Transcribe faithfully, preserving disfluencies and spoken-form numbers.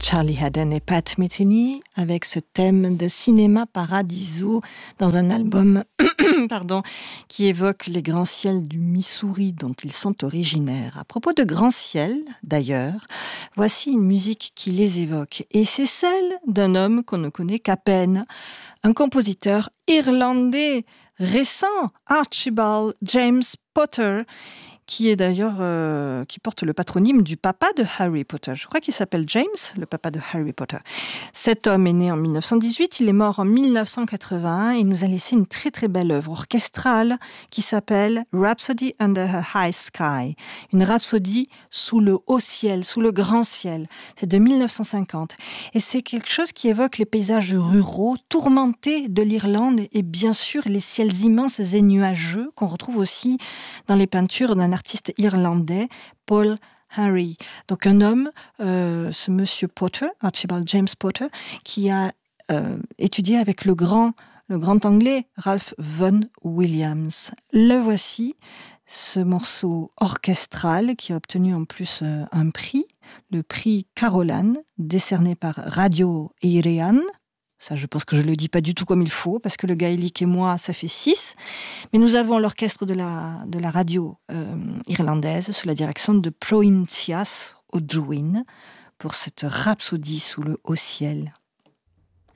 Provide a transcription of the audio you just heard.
Charlie Haden et Pat Metheny avec ce thème de Cinéma Paradiso dans un album pardon, qui évoque les grands ciels du Missouri dont ils sont originaires. À propos de grands ciels, d'ailleurs, voici une musique qui les évoque. Et c'est celle d'un homme qu'on ne connaît qu'à peine, un compositeur irlandais récent, Archibald James Potter, qui est d'ailleurs, euh, qui porte le patronyme du papa de Harry Potter. Je crois qu'il s'appelle James, le papa de Harry Potter. Cet homme est né en mille neuf cent dix-huit, il est mort en mille neuf cent quatre-vingt-un et il nous a laissé une très très belle œuvre orchestrale qui s'appelle Rhapsody Under a High Sky. Une rhapsodie sous le haut ciel, sous le grand ciel. C'est de mille neuf cent cinquante. Et c'est quelque chose qui évoque les paysages ruraux, tourmentés de l'Irlande et bien sûr les ciels immenses et nuageux qu'on retrouve aussi dans les peintures d'un artiste irlandais, Paul Harry. Donc un homme, euh, ce monsieur Potter, Archibald James Potter, qui a euh, étudié avec le grand, le grand anglais Ralph Vaughan Williams. Le voici, ce morceau orchestral qui a obtenu en plus euh, un prix, le prix Carolan, décerné par Radio Éireann. Ça, je pense que je ne le dis pas du tout comme il faut, parce que le gaélique et moi, ça fait six. Mais nous avons l'orchestre de la, de la radio euh, irlandaise, sous la direction de Proincias O'Druin, pour cette rhapsodie sous le haut ciel.